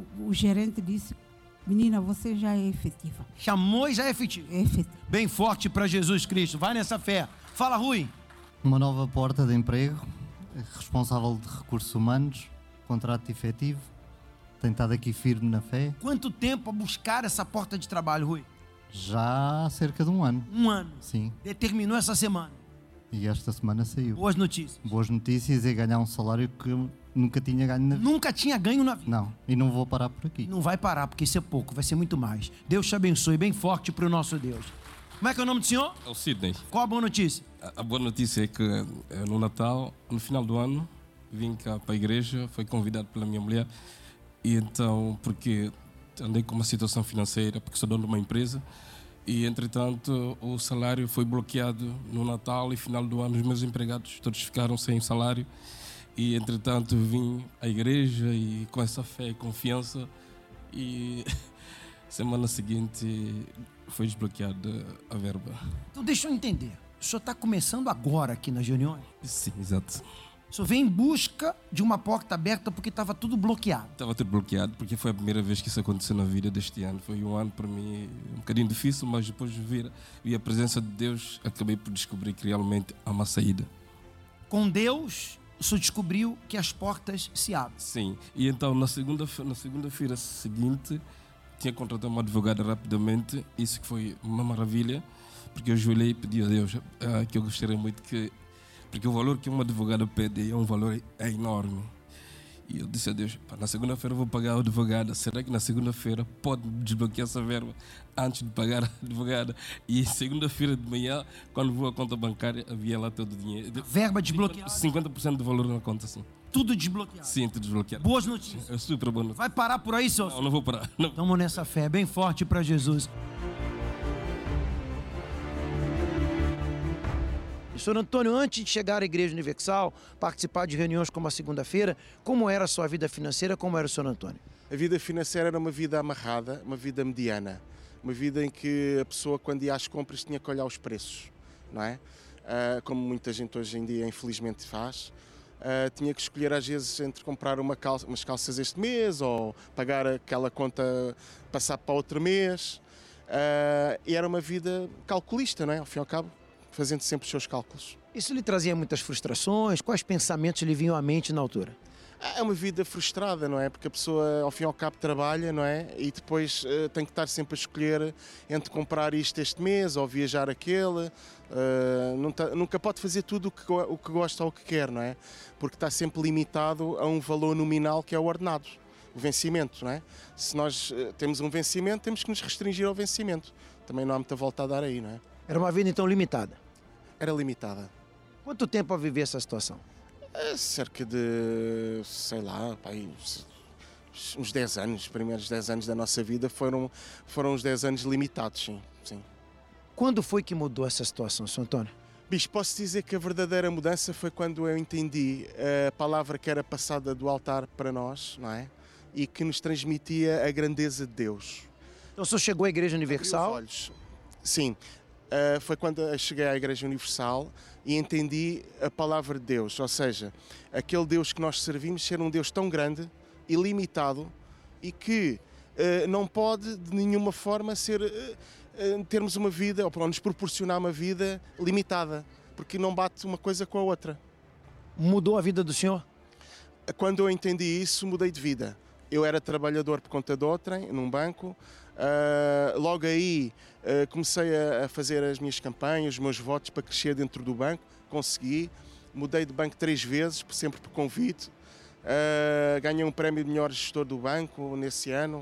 o gerente disse, menina, você já é efetiva. Chamou e já é efetivo. É efetiva. Bem forte para Jesus Cristo. Vai nessa fé. Fala, Rui. Uma nova porta de emprego, responsável de recursos humanos, contrato efetivo, tenho estado aqui firme na fé, Quanto tempo a buscar essa porta de trabalho, Rui? já há cerca de um ano, 1 ano. sim, Determinou essa semana. e esta semana saiu. Boas notícias. Boas notícias e ganhar um salário que eu nunca tinha ganho na vida. Nunca tinha ganho na vida. Não, e não vou parar por aqui. Não vai parar, porque isso é pouco, vai ser muito mais. Deus te abençoe bem forte para o nosso Deus. Como é que é o nome do senhor? É o Sidney. Qual a boa notícia? A boa notícia é que no Natal, no final do ano, vim cá para a igreja, fui convidado pela minha mulher, e então, porque andei com uma situação financeira, porque sou dono de uma empresa, e entretanto o salário foi bloqueado no Natal e final do ano os meus empregados todos ficaram sem salário, e entretanto vim à igreja e com essa fé e confiança, e semana seguinte foi desbloqueada a verba. Então deixa eu entender. O senhor está começando agora aqui nas reuniões? Sim, exato. O senhor vem em busca de uma porta aberta porque estava tudo bloqueado. Estava tudo bloqueado porque foi a primeira vez que isso aconteceu na vida deste ano. Foi um ano para mim um bocadinho difícil, mas depois de vi a presença de Deus, acabei por descobrir que realmente há uma saída. Com Deus, o senhor descobriu que as portas se abrem. Sim, e então na segunda-feira seguinte tinha contratado uma advogada rapidamente, isso que foi uma maravilha, porque eu ajoelhei e pedi a Deus que eu gostaria muito que... Porque o valor que uma advogada pede é um valor enorme. E eu disse a Deus, na segunda-feira eu vou pagar a advogada. Será que na segunda-feira pode desbloquear essa verba antes de pagar a advogada? E segunda-feira de manhã, quando vou à conta bancária, havia lá todo o dinheiro. Verba desbloqueada. 50% do valor na conta, sim. Tudo desbloqueado. Sim, tudo desbloqueado. Boas notícias. É super bom. Vai parar por aí, senhor? Não vou parar. Não. Estamos nessa fé bem forte para Jesus. Senhor Antônio, antes de chegar à Igreja Universal, participar de reuniões como a segunda-feira, como era a sua vida financeira, como era o senhor Antônio? A vida financeira era uma vida amarrada, uma vida mediana, uma vida em que a pessoa, quando ia às compras, tinha que olhar os preços, não é? Como muita gente hoje em dia, infelizmente, faz. Tinha que escolher às vezes entre comprar umas calças este mês ou pagar aquela conta, passar para outro mês. E era uma vida calculista, não é? Ao fim e ao cabo, fazendo sempre os seus cálculos. Isso lhe trazia muitas frustrações? Quais pensamentos lhe vinham à mente na altura? É uma vida frustrada, não é? Porque a pessoa, ao fim e ao cabo, trabalha, não é? E depois tem que estar sempre a escolher entre comprar isto este mês ou viajar aquele. Nunca pode fazer tudo o que gosta ou o que quer, não é? Porque está sempre limitado a um valor nominal que é o ordenado, o vencimento, não é? Se nós temos um vencimento, temos que nos restringir ao vencimento. Também não há muita volta a dar aí, não é? Era uma vida, então, limitada? Era limitada. Quanto tempo a viver essa situação? Cerca de, sei lá, pai, uns 10 anos, os primeiros 10 anos da nossa vida foram uns 10 anos limitados, sim. Quando foi que mudou essa situação, Sr. Antônio? Bicho, posso dizer que a verdadeira mudança foi quando eu entendi a palavra que era passada do altar para nós, não é? E que nos transmitia a grandeza de Deus. Então o senhor chegou à Igreja Abri os Universal? olhos. Sim. Foi quando eu cheguei à Igreja Universal e entendi a palavra de Deus, ou seja, aquele Deus que nós servimos ser um Deus tão grande, ilimitado, e que não pode de nenhuma forma termos uma vida, ou nos proporcionar uma vida limitada, porque não bate uma coisa com a outra. Mudou a vida do senhor? Quando eu entendi isso, mudei de vida. Eu era trabalhador por conta de outrem, num banco. Logo aí comecei a fazer as minhas campanhas, os meus votos para crescer dentro do banco. Consegui. Mudei de banco 3 vezes, sempre por convite. Ganhei um prémio de melhor gestor do banco nesse ano.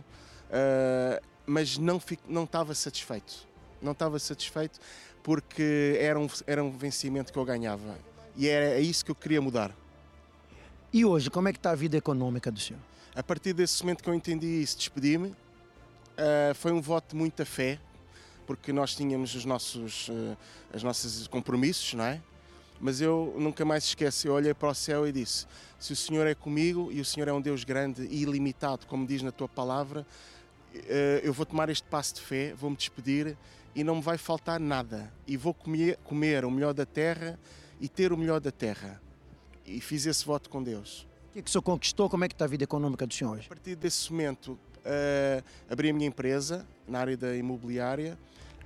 Mas não estava satisfeito. Não estava satisfeito porque era um vencimento que eu ganhava. E era isso que eu queria mudar. E hoje, como é que está a vida econômica do senhor? A partir desse momento que eu entendi isso, despedi-me. Foi um voto de muita fé, porque nós tínhamos os nossos compromissos, não é? Mas eu nunca mais esqueço, eu olhei para o céu e disse, se o Senhor é comigo e o Senhor é um Deus grande e ilimitado, como diz na tua palavra, eu vou tomar este passo de fé, vou-me despedir e não me vai faltar nada. E vou comer o melhor da terra e ter o melhor da terra. E fiz esse voto com Deus. O que o senhor conquistou? Como é que está a vida econômica do senhor hoje? A partir desse momento, abri a minha empresa na área da imobiliária,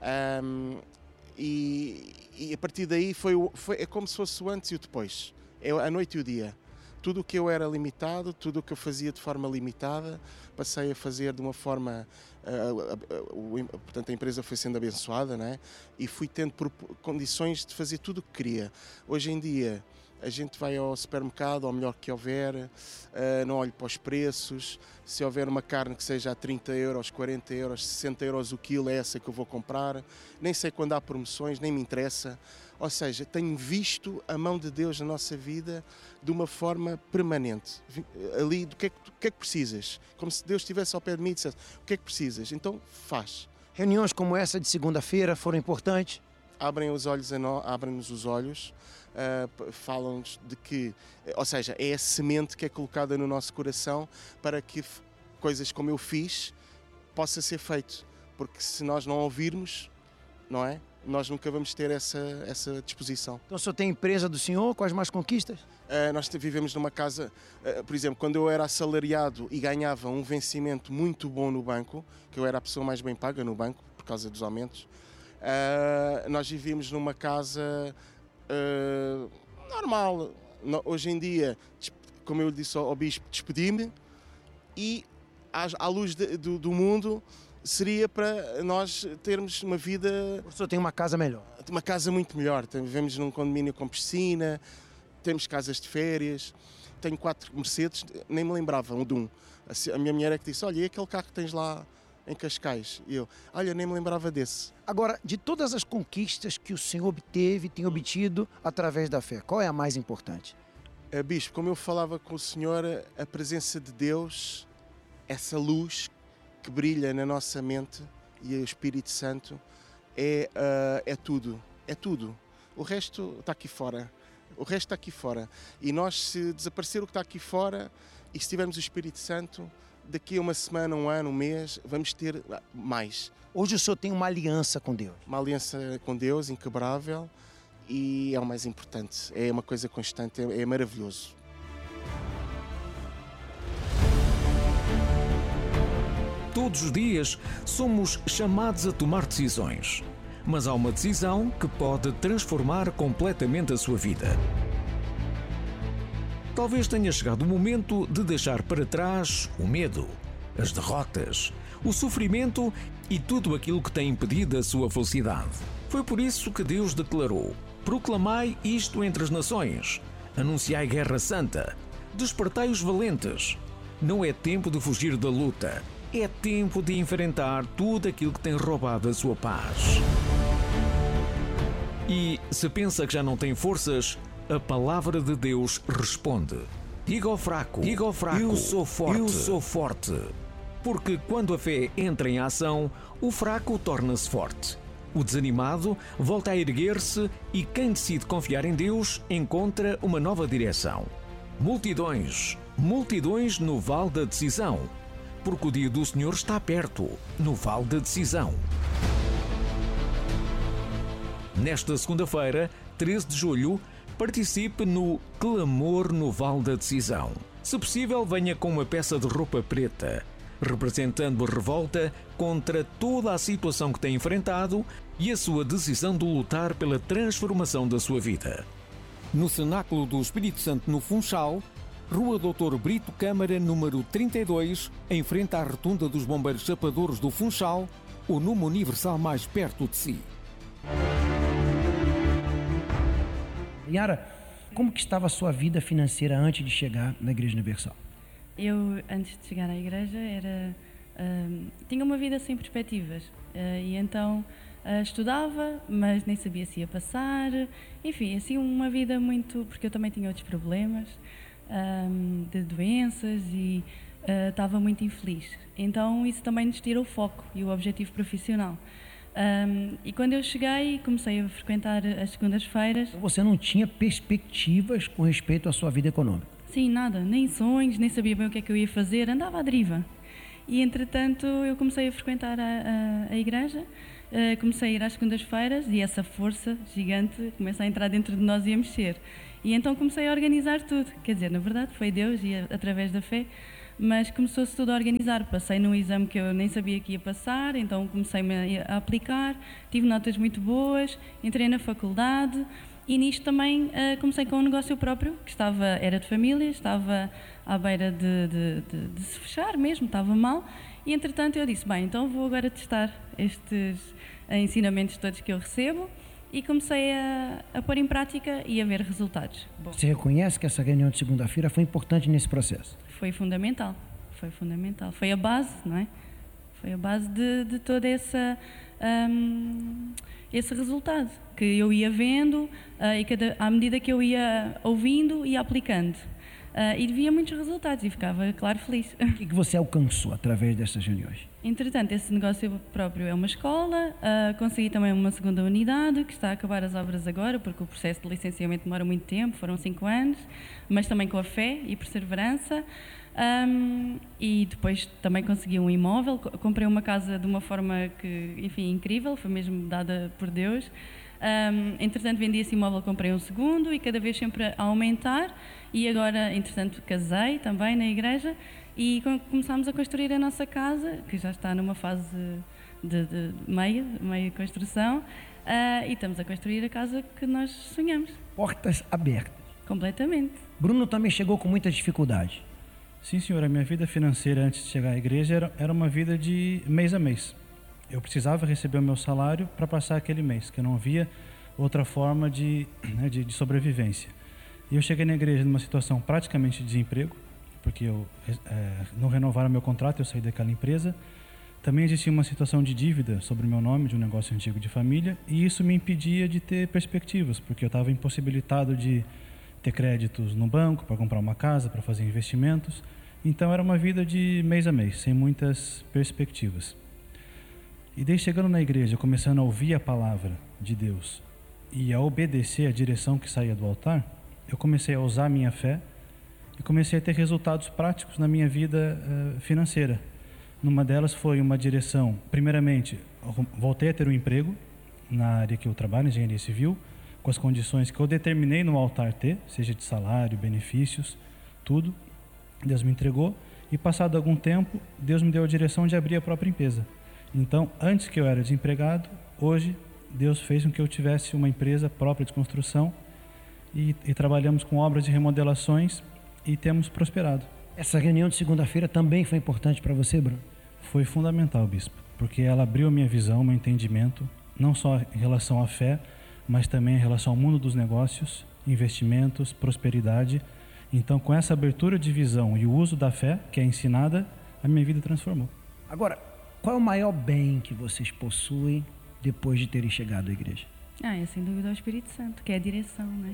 e a partir daí é como se fosse o antes e o depois, é a noite e o dia. Tudo o que eu era limitado, tudo o que eu fazia de forma limitada, passei a fazer de uma forma... portanto, a empresa foi sendo abençoada, né? E fui tendo condições de fazer tudo o que queria. Hoje em dia, a gente vai ao supermercado, ao melhor que houver, não olho para os preços. Se houver uma carne que seja a 30 euros, 40 euros, 60 euros o quilo, é essa que eu vou comprar. Nem sei quando há promoções, nem me interessa. Ou seja, tenho visto a mão de Deus na nossa vida de uma forma permanente. Ali, do que é que precisas? Como se Deus estivesse ao pé de mim e dissesse, o que é que precisas? Então, faz. Reuniões como essa de segunda-feira foram importantes? Abrem-nos os olhos, falam-nos de que, ou seja, é a semente que é colocada no nosso coração para que coisas como eu fiz possa ser feito. Porque se nós não ouvirmos, não é? Nós nunca vamos ter essa disposição. Então o senhor tem empresa do senhor? Quais mais conquistas? Nós vivemos numa casa, por exemplo, quando eu era assalariado e ganhava um vencimento muito bom no banco, que eu era a pessoa mais bem paga no banco, por causa dos aumentos, nós vivíamos numa casa normal. Hoje em dia, como eu disse ao bispo, despedi-me e à luz do mundo seria para nós termos uma vida... O senhor tem uma casa melhor? Uma casa muito melhor. Vivemos num condomínio com piscina, temos casas de férias, tenho 4 Mercedes, nem me lembrava de um. A minha mulher é que disse, olha, e aquele carro que tens lá em Cascais? E eu, olha, nem me lembrava desse. Agora, de todas as conquistas que o senhor obteve, tem obtido através da fé, qual é a mais importante? Bispo, como eu falava com o senhor, a presença de Deus, essa luz que brilha na nossa mente e o Espírito Santo é tudo, é tudo. O resto está aqui fora. O resto está aqui fora. E nós, se desaparecer o que está aqui fora e se tivermos o Espírito Santo, daqui a uma semana, um ano, um mês, vamos ter mais. Hoje o senhor tem uma aliança com Deus? Uma aliança com Deus inquebrável e é o mais importante. É uma coisa constante, é maravilhoso. Todos os dias somos chamados a tomar decisões, mas há uma decisão que pode transformar completamente a sua vida. Talvez tenha chegado o momento de deixar para trás o medo, as derrotas, o sofrimento e tudo aquilo que tem impedido a sua felicidade. Foi por isso que Deus declarou: proclamai isto entre as nações, anunciai guerra santa, despertai os valentes. Não é tempo de fugir da luta. É tempo de enfrentar tudo aquilo que tem roubado a sua paz. E se pensa que já não tem forças, a palavra de Deus responde: diga ao fraco, eu sou forte. Porque quando a fé entra em ação, o fraco torna-se forte. O desanimado volta a erguer-se e quem decide confiar em Deus encontra uma nova direção. Multidões no vale da decisão. Porque o dia do Senhor está perto, no Vale da Decisão. Nesta segunda-feira, 13 de julho, participe no Clamor no Vale da Decisão. Se possível, venha com uma peça de roupa preta, representando a revolta contra toda a situação que tem enfrentado e a sua decisão de lutar pela transformação da sua vida. No Cenáculo do Espírito Santo, no Funchal, Rua Dr. Brito Câmara, número 32, em frente à Rotunda dos Bombeiros Chapadores do Funchal, o número universal mais perto de si. Yara, como que estava a sua vida financeira antes de chegar na Igreja Universal? Eu, antes de chegar à igreja, tinha uma vida sem perspectivas. E então estudava, mas nem sabia se ia passar. Enfim, assim, uma vida muito... Porque eu também tinha outros problemas de doenças e estava muito infeliz. Então isso também nos tira o foco e o objetivo profissional. E quando eu cheguei, comecei a frequentar as segundas-feiras. Então você não tinha perspectivas com respeito à sua vida econômica? Sim, nada, nem sonhos, nem sabia bem o que é que eu ia fazer, andava à deriva. E entretanto eu comecei a frequentar a igreja, comecei a ir às segundas-feiras e essa força gigante começa a entrar dentro de nós e a mexer. E então comecei a organizar tudo. Quer dizer, na verdade foi Deus e através da fé, mas começou-se tudo a organizar. Passei num exame que eu nem sabia que ia passar, então comecei-me a aplicar, tive notas muito boas, entrei na faculdade e nisto também comecei com um negócio próprio, que era de família, estava à beira de se fechar mesmo, estava mal. E entretanto eu disse, bem, então vou agora testar estes ensinamentos todos que eu recebo. E comecei a pôr em prática e a ver resultados. Bom, você reconhece que essa reunião de segunda-feira foi importante nesse processo? Foi fundamental, foi fundamental. Foi a base, não é? Foi a base de todo esse resultado que eu ia vendo e à medida que eu ia ouvindo e aplicando. E via muitos resultados e ficava, claro, feliz. O que você alcançou através dessas reuniões? Entretanto, esse negócio próprio é uma escola, consegui também uma segunda unidade, que está a acabar as obras agora, porque o processo de licenciamento demora muito tempo, foram 5 anos, mas também com a fé e perseverança. E depois também consegui um imóvel, comprei uma casa de uma forma que, enfim, incrível, foi mesmo dada por Deus. Entretanto, vendi esse imóvel, comprei um segundo e cada vez sempre a aumentar. E agora, entretanto, casei também na igreja e começámos a construir a nossa casa, que já está numa fase de meia construção, e estamos a construir a casa que nós sonhamos. Portas abertas. Completamente. Bruno também chegou com muitas dificuldades. Sim, senhor. A minha vida financeira antes de chegar à igreja era uma vida de mês a mês. Eu precisava receber o meu salário para passar aquele mês, que não havia outra forma de sobrevivência. E eu cheguei na igreja numa situação praticamente de desemprego, porque eu não renovaram meu contrato, eu saí daquela empresa. Também existia uma situação de dívida sobre o meu nome, de um negócio antigo de família, e isso me impedia de ter perspectivas, porque eu estava impossibilitado de ter créditos no banco para comprar uma casa, para fazer investimentos. Então era uma vida de mês a mês, sem muitas perspectivas. E daí, chegando na igreja, começando a ouvir a palavra de Deus e a obedecer a direção que saía do altar, eu comecei a usar a minha fé e comecei a ter resultados práticos na minha vida financeira. Numa delas foi uma direção, primeiramente, voltei a ter um emprego na área que eu trabalho, engenharia civil, com as condições que eu determinei no altar ter, seja de salário, benefícios, tudo. Deus me entregou e, passado algum tempo, Deus me deu a direção de abrir a própria empresa. Então, antes que eu era desempregado, hoje Deus fez com que eu tivesse uma empresa própria de construção e trabalhamos com obras de remodelações e temos prosperado. Essa reunião de segunda-feira também foi importante para você, Bruno? Foi fundamental, bispo, porque ela abriu a minha visão, meu entendimento, não só em relação à fé, mas também em relação ao mundo dos negócios, investimentos, prosperidade. Então, com essa abertura de visão e o uso da fé, que é ensinada, a minha vida transformou. Agora, qual é o maior bem que vocês possuem depois de terem chegado à igreja? É sem dúvida o Espírito Santo, que é a direção, né?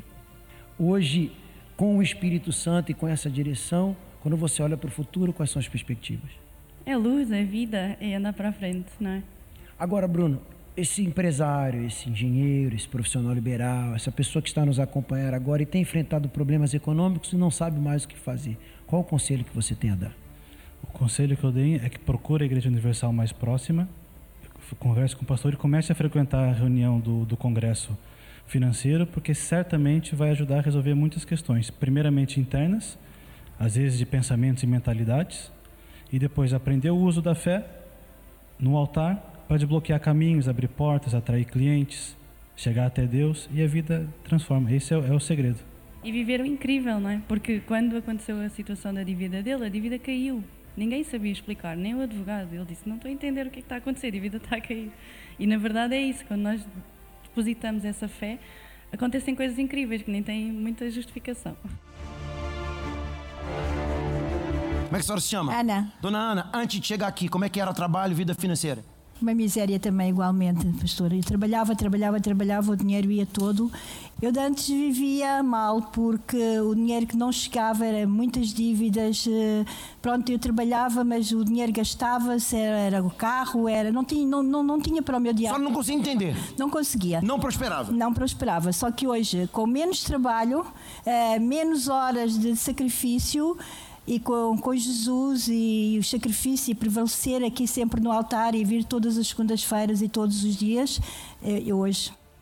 Hoje, com o Espírito Santo e com essa direção, quando você olha para o futuro, quais são as perspectivas? É luz, é vida, é andar para frente, não é? Agora, Bruno, esse empresário, esse engenheiro, esse profissional liberal, essa pessoa que está nos acompanhando agora e tem enfrentado problemas econômicos e não sabe mais o que fazer, qual o conselho que você tem a dar? O conselho que eu dei é que procure a Igreja Universal mais próxima, converse com o pastor e comece a frequentar a reunião do Congresso Financeiro, porque certamente vai ajudar a resolver muitas questões, primeiramente internas, às vezes de pensamentos e mentalidades, e depois aprender o uso da fé no altar para desbloquear caminhos, abrir portas, atrair clientes, chegar até Deus, e a vida transforma. Esse é o segredo. E viver o incrível, não é? Porque quando aconteceu a situação da dívida dele, a dívida caiu. Ninguém sabia explicar, nem o advogado. Ele disse, não estou a entender o que está a acontecer, a dívida está a cair. E na verdade é isso, quando nós depositamos essa fé, acontecem coisas incríveis que nem têm muita justificação. Como é que a senhora se chama? Ana. Dona Ana, antes de chegar aqui, como é que era o trabalho, vida financeira? Uma miséria também, igualmente, pastor. Eu trabalhava, o dinheiro ia todo. Eu de antes vivia mal, porque o dinheiro que não chegava era muitas dívidas. Pronto, eu trabalhava, mas o dinheiro gastava-se, era o carro, não tinha para o meu dia. Só não conseguia entender? Não conseguia. Não prosperava? Não prosperava, só que hoje, com menos trabalho, menos horas de sacrifício, e com Jesus e o sacrifício e prevalecer aqui sempre no altar e vir todas as segundas-feiras e todos os dias, eu hoje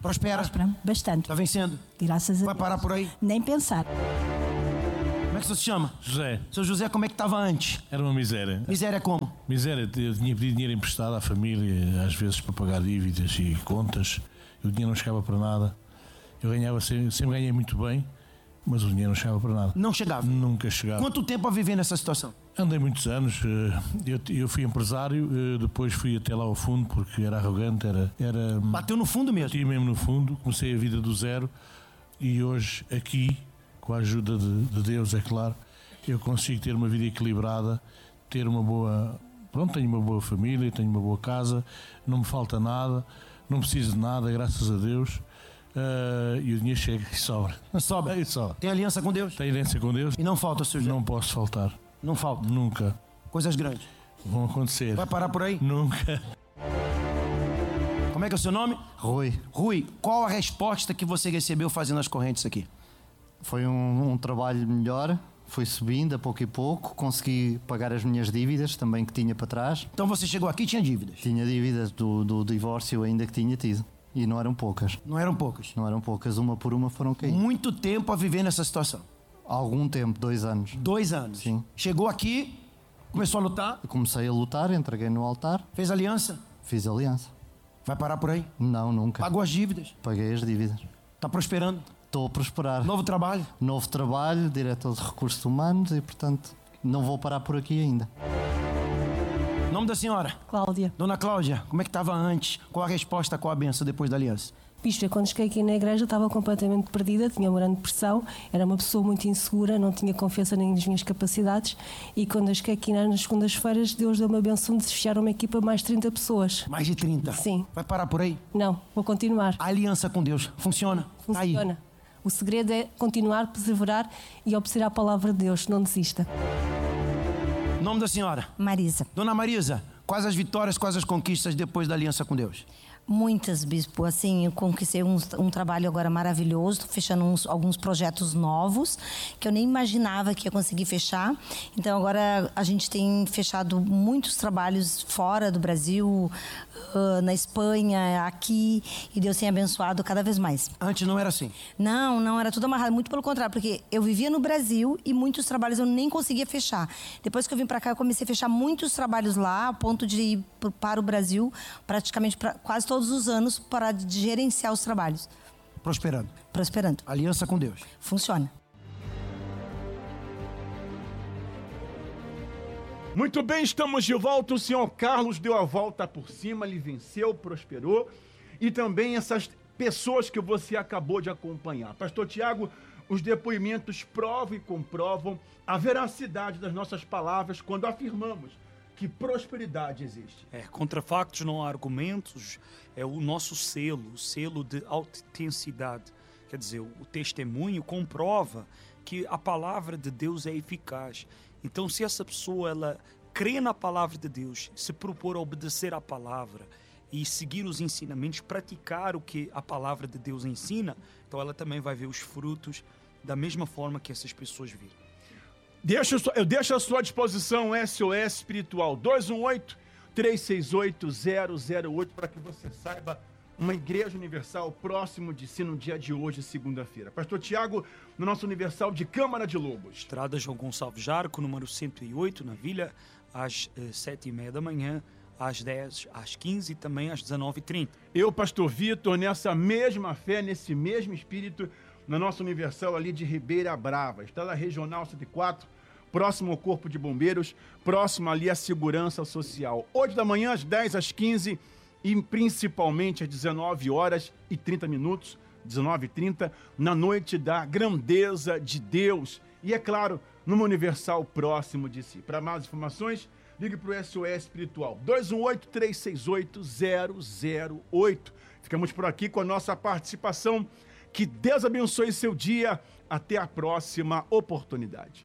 Prospera? Prospera bastante. Está vencendo? Graças a Deus. Vai parar por aí? Nem pensar. Como é que você se chama? José. Seu José, como é que estava antes? Era uma miséria. Miséria como? Miséria, eu tinha pedido dinheiro emprestado à família, às vezes para pagar dívidas e contas. O dinheiro não chegava para nada. Eu ganhava sempre ganhei muito bem, mas o dinheiro não chegava para nada. Não chegava? Nunca chegava. Quanto tempo a viver nessa situação? Andei muitos anos. Eu fui empresário, depois fui até lá ao fundo porque era arrogante, era... Bateu no fundo mesmo? Bati mesmo no fundo, comecei a vida do zero e hoje aqui, com a ajuda de Deus, é claro, eu consigo ter uma vida equilibrada, ter uma boa... Pronto, tenho uma boa família, tenho uma boa casa, não me falta nada, não preciso de nada, graças a Deus. E o dinheiro chega e sobra. Sobra? E sobra. Tem aliança com Deus? Tem aliança com Deus. E não falta, seu José? Não posso faltar. Não falta? Nunca. Coisas grandes? Vão acontecer. Vai parar por aí? Nunca. Como é que é o seu nome? Rui. Rui, qual a resposta que você recebeu fazendo as correntes aqui? Foi um trabalho melhor, foi subindo a pouco e pouco, consegui pagar as minhas dívidas também que tinha para trás. Então você chegou aqui e tinha dívidas? Tinha dívidas do divórcio ainda que tinha tido. E não eram poucas. Não eram poucas? Não eram poucas, uma por uma foram caindo. Muito tempo a viver nessa situação? Algum tempo, 2 anos. 2 anos? Sim. Chegou aqui, começou a lutar? Eu comecei a lutar, entreguei no altar. Fez aliança? Fiz aliança. Vai parar por aí? Não, nunca. Pagou as dívidas? Paguei as dívidas. Está prosperando? Estou a prosperar. Novo trabalho? Novo trabalho, diretor de recursos humanos e, portanto, não vou parar por aqui ainda. Nome da senhora? Cláudia. Dona Cláudia, como é que estava antes? Qual a resposta, qual a benção depois da aliança? Bispo, quando cheguei aqui na igreja estava completamente perdida, tinha uma grande depressão, era uma pessoa muito insegura, não tinha confiança nem nas minhas capacidades e quando eu cheguei aqui nas segundas-feiras, Deus deu uma benção de fechar uma equipa mais de 30 pessoas. Mais de 30? Sim. Vai parar por aí? Não, vou continuar. A aliança com Deus funciona? Funciona. Aí. O segredo é continuar, perseverar e obedecer à palavra de Deus, não desista. Nome da senhora? Marisa. Dona Marisa, quais as vitórias, quais as conquistas depois da aliança com Deus? Muitas, bispo. Assim, eu conquistei um trabalho agora maravilhoso, estou fechando alguns projetos novos que eu nem imaginava que ia conseguir fechar. Então agora a gente tem fechado muitos trabalhos fora do Brasil, na Espanha, aqui, e Deus tem abençoado cada vez mais. Antes não era assim? Não era tudo amarrado, muito pelo contrário, porque eu vivia no Brasil e muitos trabalhos eu nem conseguia fechar. Depois que eu vim para cá, eu comecei a fechar muitos trabalhos lá, a ponto de ir para o Brasil, praticamente quase todos os anos, para gerenciar os trabalhos. Prosperando? Prosperando. Aliança com Deus? Funciona. Muito bem, estamos de volta. O senhor Carlos deu a volta por cima, ele venceu, prosperou. E também essas pessoas que você acabou de acompanhar. Pastor Tiago, os depoimentos provam e comprovam a veracidade das nossas palavras quando afirmamos que prosperidade existe. Contra factos não há argumentos, é o nosso selo, o selo de autenticidade. Quer dizer, o testemunho comprova que a palavra de Deus é eficaz. Então, se essa pessoa ela crê na palavra de Deus, se propor a obedecer à palavra e seguir os ensinamentos, praticar o que a palavra de Deus ensina, então ela também vai ver os frutos da mesma forma que essas pessoas viram. Eu deixo à sua disposição SOS Espiritual 218-368-008 para que você saiba uma igreja universal próximo de si no dia de hoje, segunda-feira. Pastor Tiago, no nosso universal de Câmara de Lobos. Estrada João Gonçalves Jarco, número 108, na Vila, às 7h30 da manhã, às 10, às 15 e também às 19h30. Eu, Pastor Vitor, nessa mesma fé, nesse mesmo espírito, na nossa universal ali de Ribeira Brava, Estrada Regional 104, próximo ao Corpo de Bombeiros, próximo ali à Segurança Social. Hoje da manhã, às 10, às 15 e principalmente às 19h30, 19h30, na noite da grandeza de Deus. E é claro, numa universal próximo de si. Para mais informações, ligue para o SOS Espiritual 218-368-008. Ficamos por aqui com a nossa participação. Que Deus abençoe seu dia. Até a próxima oportunidade.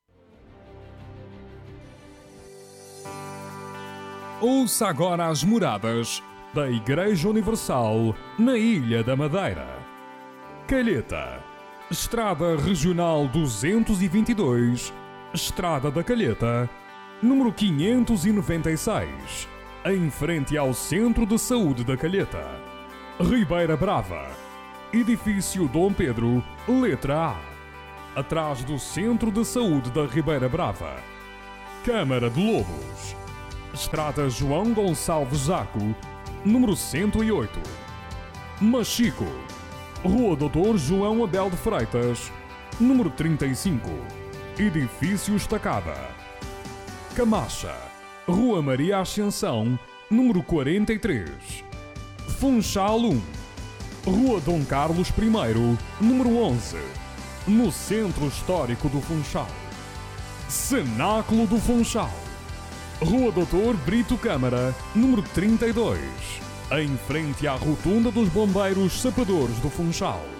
Ouça agora as moradas da Igreja Universal na Ilha da Madeira. Calheta, Estrada Regional 222, Estrada da Calheta, número 596, em frente ao Centro de Saúde da Calheta. Ribeira Brava, Edifício Dom Pedro, letra A, atrás do Centro de Saúde da Ribeira Brava. Câmara de Lobos, Estrada João Gonçalves Jaco, número 108. Machico, Rua Doutor João Abel de Freitas, número 35. Edifício Estacada. Camacha, Rua Maria Ascensão, número 43. Funchal 1, Rua Dom Carlos I, número 11, no Centro Histórico do Funchal. Cenáculo do Funchal, Rua Doutor Brito Câmara, número 32, em frente à Rotunda dos Bombeiros Sapadores do Funchal.